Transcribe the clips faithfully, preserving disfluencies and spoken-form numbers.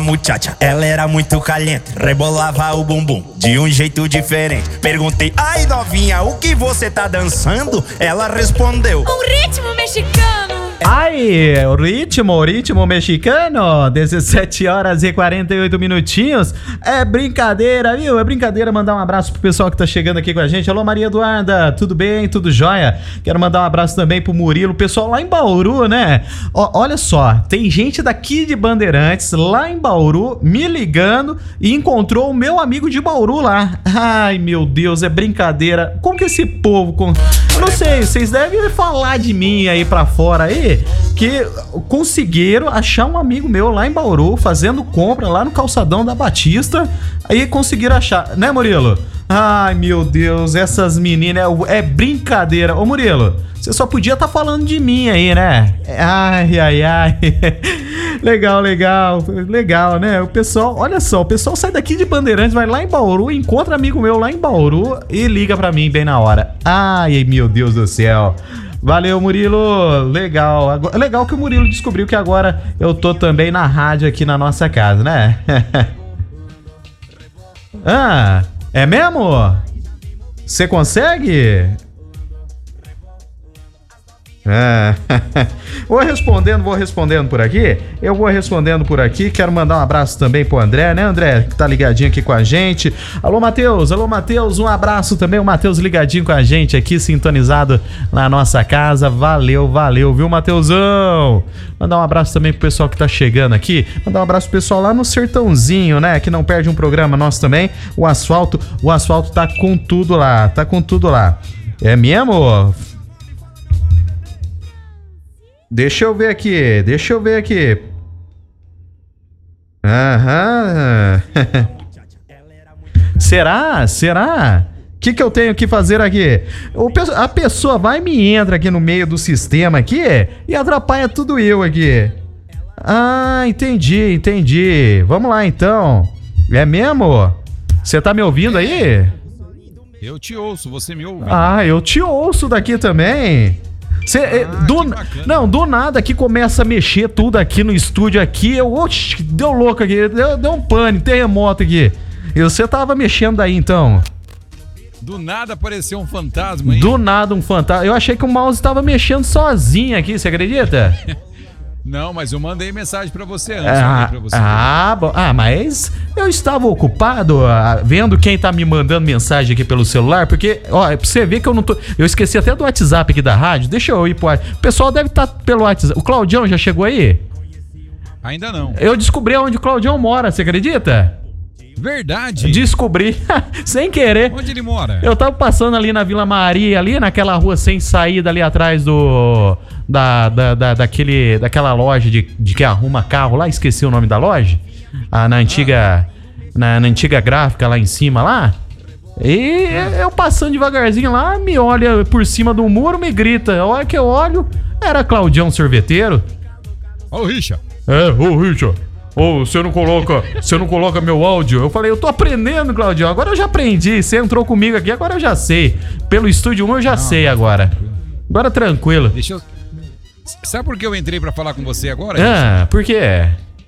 Muchacha, ela era muito caliente, rebolava o bumbum de um jeito diferente. Perguntei, ai novinha, o que você tá dançando? Ela respondeu, um ritmo mexicano. Ai, o ritmo, o ritmo mexicano, dezessete horas e quarenta e oito minutinhos. É brincadeira, viu? É brincadeira mandar um abraço pro pessoal que tá chegando aqui com a gente. Alô, Maria Eduarda, tudo bem? Tudo jóia? Quero mandar um abraço também pro Murilo, pessoal lá em Bauru, né? Ó, olha só, tem gente daqui de Bandeirantes, lá em Bauru, me ligando e encontrou o meu amigo de Bauru lá. Ai, meu Deus, é brincadeira. Como que esse povo... Com... Eu não sei, vocês devem falar de mim aí pra fora aí, que conseguiram achar um amigo meu lá em Bauru, fazendo compra lá no calçadão da Batista. Aí conseguiram achar, né, Murilo? Ai, meu Deus, essas meninas é, é brincadeira. Ô, Murilo, você só podia estar tá falando de mim aí, né? Ai, ai, ai. Legal, legal, legal, né? O pessoal, olha só, o pessoal sai daqui de Bandeirantes, vai lá em Bauru, encontra amigo meu lá em Bauru e liga pra mim bem na hora. Ai, meu Deus do céu. Valeu, Murilo, legal. Agora, legal que o Murilo descobriu que agora eu tô também na rádio aqui na nossa casa, né? Ah, é mesmo? Você consegue? É. Vou respondendo, vou respondendo por aqui. Eu vou respondendo por aqui. Quero mandar um abraço também pro André, né, André? Que tá ligadinho aqui com a gente. Alô, Matheus, alô, Matheus. Um abraço também. O Matheus ligadinho com a gente aqui, sintonizado na nossa casa. Valeu, valeu, viu, Matheusão? Mandar um abraço também pro pessoal que tá chegando aqui. Mandar um abraço pro pessoal lá no Sertãozinho, né? Que não perde um programa nosso também. O asfalto, o asfalto tá com tudo lá. Tá com tudo lá. É mesmo? Deixa eu ver aqui, deixa eu ver aqui. Aham. Será? Será? O que que eu tenho que fazer aqui? O, a pessoa vai e me entra aqui no meio do sistema aqui e atrapalha tudo eu aqui. Ah, entendi, entendi. Vamos lá então. É mesmo? Você tá me ouvindo aí? Eu te ouço, você me ouve. Ah, eu te ouço daqui também. Cê, ah, do, não, do nada aqui começa a mexer tudo aqui no estúdio aqui. Eu, oxi, deu louco aqui, deu, deu um pânico, terremoto aqui. E você tava mexendo aí então? Do nada apareceu um fantasma aí. Do nada um fantasma. Eu achei que o mouse tava mexendo sozinho aqui, você acredita? Não, mas eu mandei mensagem pra você antes. Ah, pra você ah, bom, ah, mas eu estava ocupado ah, vendo quem tá me mandando mensagem aqui pelo celular, porque, ó, é pra você ver que eu não tô... Eu esqueci até do WhatsApp aqui da rádio, deixa eu ir pro WhatsApp. O pessoal deve estar tá pelo WhatsApp. O Claudião já chegou aí? Ainda não. Eu descobri onde o Claudião mora, você acredita? Verdade? Descobri, sem querer. Onde ele mora? Eu tava passando ali na Vila Maria, ali naquela rua sem saída, ali atrás do... Da, da, da, daquele, daquela loja de, de que arruma carro lá, esqueci o nome da loja. Ah, na antiga... Na, na antiga gráfica lá em cima lá. E eu passando devagarzinho lá, me olha por cima do muro, me grita. A hora que eu olho, era Claudião Sorveteiro. Ô, Richa. É, ô, Richa. Ô, você não coloca, você não coloca meu áudio? Eu falei, eu tô aprendendo, Claudião. Agora eu já aprendi. Você entrou comigo aqui, agora eu já sei. Pelo Estúdio um eu já não, sei agora. Tranquilo. Agora tranquilo. Deixa eu... Sabe por que eu entrei pra falar com você agora? Ah, por quê?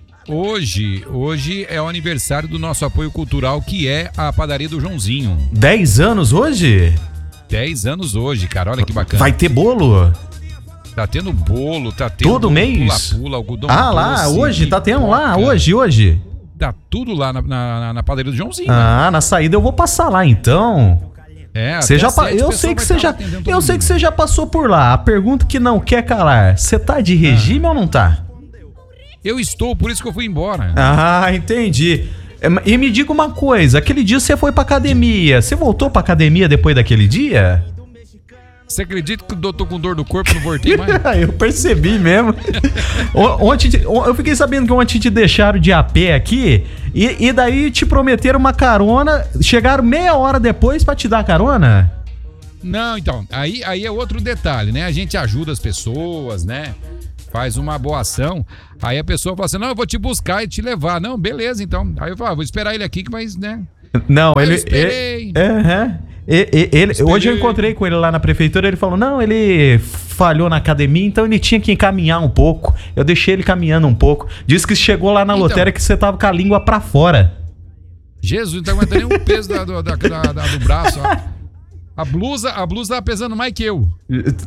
Hoje, hoje é o aniversário do nosso apoio cultural, que é a padaria do Joãozinho. Dez anos hoje? Dez anos hoje, cara. Olha que bacana. Vai ter bolo? Tá tendo bolo, tá tendo... Todo mês? Pula-pula, algodão Ah, lá, doce, hoje? Tá tendo pipoca. lá, hoje, hoje? Tá tudo lá na, na, na padaria do Joãozinho. Ah, né? Na saída eu vou passar lá, então. É, você já pa... eu sei que você já eu sei que você já passou por lá. A pergunta que não quer calar: você tá de regime ah. ou não tá? Eu estou, por isso que eu fui embora. Ah, entendi. E me diga uma coisa, aquele dia você foi pra academia, você voltou pra academia depois daquele dia? Você acredita que eu tô com dor no corpo, não voltei mais? Eu percebi mesmo. Ontem, eu fiquei sabendo que ontem te deixaram de a pé aqui e, e daí te prometeram uma carona, chegaram meia hora depois pra te dar carona? Não, então, aí, aí é outro detalhe, né? A gente ajuda as pessoas, né? Faz uma boa ação, aí a pessoa fala assim, não, eu vou te buscar e te levar. Não, beleza, então. Aí eu falo, ah, vou esperar ele aqui, que mais, né? Não, eu ele... esperei. Ele, uhum. E- e- ele, hoje eu encontrei com ele lá na prefeitura, ele falou, não, ele falhou na academia, então ele tinha que caminhar um pouco. Eu deixei ele caminhando um pouco. Disse que chegou lá na Então. lotérica que você tava com a língua pra fora. Jesus, não tá aguentando nem o peso da- do, da- da- da- do braço. ó. A blusa, a blusa tava pesando mais que eu.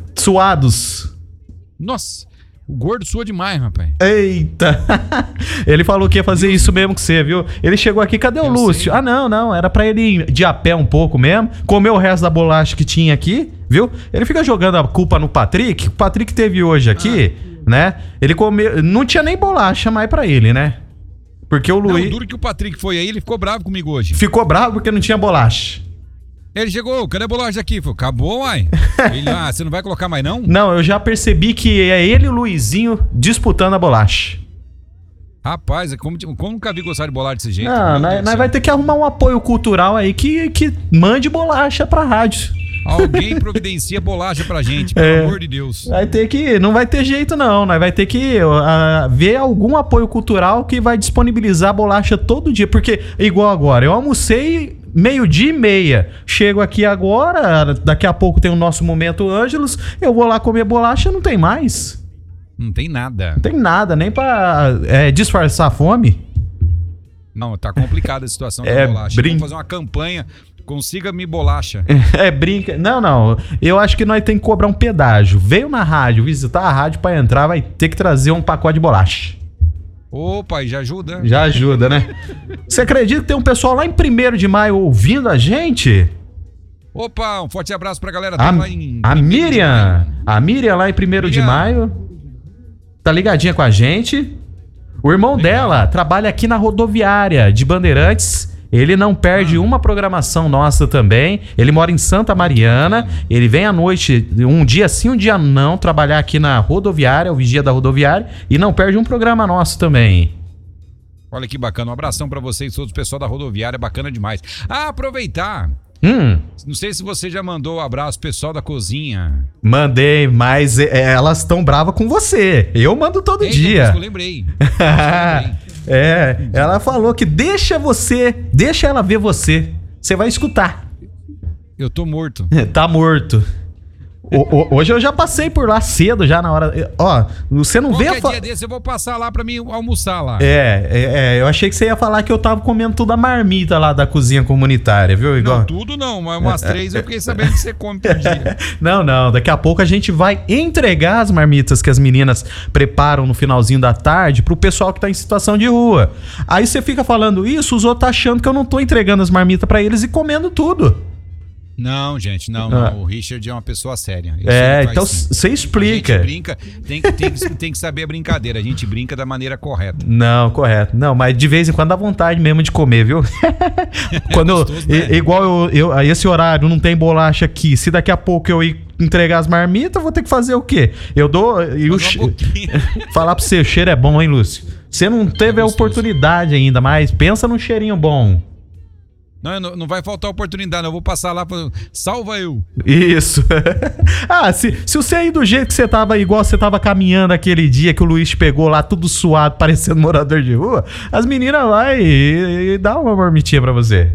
Suados. Nossa, o gordo sua demais, rapaz. Eita! Ele falou que ia fazer isso mesmo com você, viu? Ele chegou aqui, cadê o Eu Lúcio? sei. Ah, não, não, era pra ele ir de a pé um pouco mesmo, comer o resto da bolacha que tinha aqui, viu? Ele fica jogando a culpa no Patrick. O Patrick teve hoje aqui, Ah. né? Ele comeu, não tinha nem bolacha mais pra ele, né? Porque o Não, Luiz duro que o Patrick foi aí, ele ficou bravo comigo hoje. ficou bravo porque não tinha bolacha. Ele chegou, cadê a bolacha aqui? Falei, acabou, uai. Ele, ah, você não vai colocar mais não? Não, eu já percebi que é ele e o Luizinho disputando a bolacha. Rapaz, é como, como nunca vi gostar de bolacha desse jeito. Não, Meu nós, Deus do nós céu. vai ter que arrumar um apoio cultural aí que, que mande bolacha pra rádio. Alguém providencia bolacha pra gente, pelo É. amor de Deus. Vai ter que. Não vai ter jeito, não. Nós vai ter que uh, ver algum apoio cultural que vai disponibilizar bolacha todo dia. Porque, igual agora, eu almocei meio-dia e meia. Chego aqui agora, daqui a pouco tem o nosso Momento Ângelos. Eu vou lá comer bolacha, não tem mais. Não tem nada. Não tem nada, nem pra é, disfarçar a fome. Não, tá complicada a situação da É, bolacha. brin- Vamos fazer uma campanha. Consiga-me bolacha. É, brinca. Não, não. Eu acho que nós temos que cobrar um pedágio. Veio na rádio, visitar a rádio pra entrar, vai ter que trazer um pacote de bolacha. Opa, e já ajuda? Já ajuda, né? Você acredita que tem um pessoal lá em primeiro de maio ouvindo a gente? Opa, um forte abraço pra galera. A, Tamo lá em a primeiro de Miriam. maio. A Miriam lá em primeiro de Miriam. maio. Tá ligadinha com a gente. O irmão Legal. dela trabalha aqui na rodoviária de Bandeirantes. Ele não perde Ah. uma programação nossa também. Ele mora em Santa Mariana. Ele vem à noite, um dia sim, um dia não, trabalhar aqui na rodoviária, o vigia da rodoviária. E não perde um programa nosso também. Olha que bacana. Um abração pra vocês todos, pessoal da rodoviária. Bacana demais. Ah, aproveitar. Hum, Não sei se você já mandou um abraço pro pessoal da cozinha. mandei, mas é, elas estão bravas com você. Eu mando todo Eita, por isso dia. que eu lembrei. Por isso que eu lembrei. É, ela falou que deixa você, deixa ela ver você. Você vai escutar. Eu tô morto. Tá morto. O- o- hoje eu já passei por lá cedo, já na hora. Ó, você não vê a Qualquer fa... dia desse eu vou passar lá pra mim almoçar lá. É, é, é, eu achei que você ia falar que eu tava comendo tudo a marmita lá da cozinha comunitária, viu? Igual... Não, tudo não, mas umas três eu fiquei sabendo que você come por dia. Não, não, daqui a pouco a gente vai entregar as marmitas que as meninas preparam no finalzinho da tarde pro pessoal que tá em situação de rua. Aí você fica falando isso, os outros tá achando que eu não tô entregando as marmitas pra eles e comendo tudo. Não, gente, não, Ah. não. O Richard é uma pessoa séria. Isso É, ele faz então sim. você A explica. gente brinca, tem que, tem, que, tem que saber a brincadeira. A gente brinca da maneira correta. Não, correto. Não, mas de vez em quando dá vontade mesmo de comer, viu? Quando eu- gostoso, né? i- igual eu, eu, a esse horário não tem bolacha aqui. Se daqui a pouco eu ir entregar as marmitas, eu vou ter que fazer o quê? Eu dou. E o Mas um che- pouquinho. Falar pra você, o cheiro é bom, hein, Lúcio? Você não teve É a gostoso. oportunidade ainda, mas pensa num cheirinho bom. Não, não, não vai faltar oportunidade, não. Eu vou passar lá pra. Salva eu. Isso. Ah, se, se você ir do jeito que você tava, igual você tava caminhando aquele dia que o Luiz te pegou lá, tudo suado, parecendo morador de rua, as meninas vai e, e dá uma marmitinha pra você.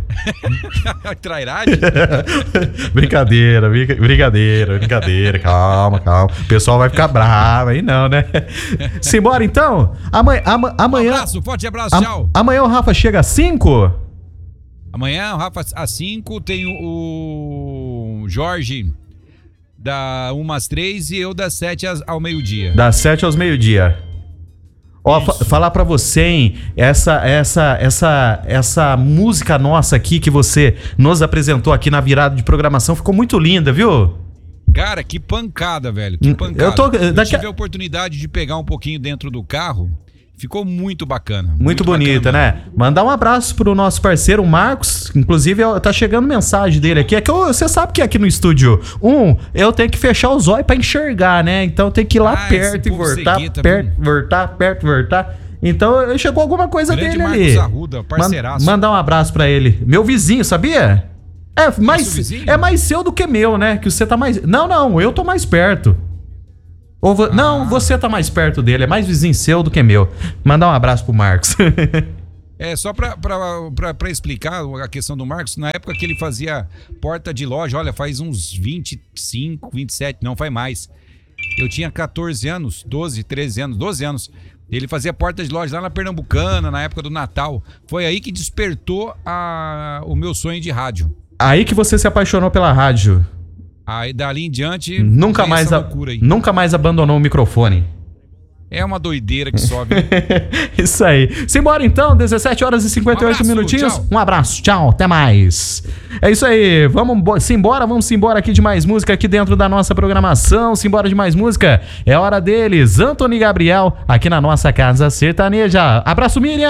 Trairagem? Brincadeira, brinca- brincadeira, brincadeira. Calma, calma. O pessoal vai ficar bravo aí, não, né? Simbora então? Amanhã. ama- Um amanhã abraço, forte abraço, am- tchau. amanhã o Rafa chega às cinco? Amanhã, o Rafa, às cinco, tem o Jorge da uma às três e eu das sete às- ao meio-dia. Das sete aos meio-dia. Ó, fa- falar pra você, hein? Essa, essa, essa, essa música nossa aqui que você nos apresentou aqui na virada de programação ficou muito linda, viu? Cara, que pancada, velho. Que Hum, pancada. eu tô- Eu daqui a- tive a oportunidade de pegar um pouquinho dentro do carro. Ficou muito bacana. Muito, bonita, bacana né? Mandar um abraço pro nosso parceiro, o Marcos. Inclusive, ó, tá chegando mensagem dele aqui. É que eu- você sabe que aqui no estúdio, um, eu tenho que fechar os olhos pra enxergar, né? Então tem que ir lá Ah, perto esse e povo voltar, cegueta, perto, viu? voltar, perto, voltar. Então chegou alguma coisa Grande dele Marcos ali. Arruda, parceiraço. Man- mandar um abraço pra ele. Meu vizinho, sabia? É mais, Nosso vizinho? é mais seu do que meu, né? Que você tá mais. Não, não, eu tô mais perto. Ou vo- Ah. Não, você tá mais perto dele. É mais vizinho seu do que meu. Mandar um abraço pro Marcos. É, só pra, pra, pra, pra explicar a questão do Marcos, na época que ele fazia porta de loja, olha, faz uns vinte e cinco, vinte e sete, não, faz mais. Eu tinha catorze anos, doze, treze anos, doze anos. Ele fazia porta de loja lá na Pernambucana, na época do Natal. Foi aí que despertou a, o meu sonho de rádio. Aí que você se apaixonou pela rádio. Aí dali em diante... Nunca mais, essa a, loucura aí. nunca mais abandonou o microfone. É uma doideira que sobe. Isso aí. Simbora então, dezessete horas e cinquenta e oito Um abraço, minutinhos. tchau. Um abraço, tchau, até mais. É isso aí, vamos simbora, vamos embora aqui de mais música aqui dentro da nossa programação. Simbora de mais música. É hora deles, Antony Gabriel, aqui na nossa Casa Sertaneja. Abraço, Miriam!